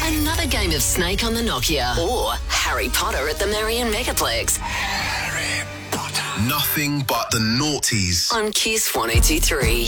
Another game of Snake on the Nokia or Harry Potter at the Marion Megaplex. Harry Potter. Nothing but the naughties. On Kiss 102.3.